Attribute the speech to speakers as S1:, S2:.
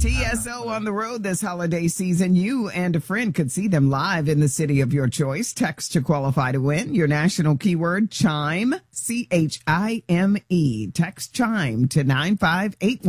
S1: TSO on the road this holiday season. You and a friend could see them live in the city of your choice. Text to qualify to win. Your national keyword, Chime, CHIME. Text Chime to 958.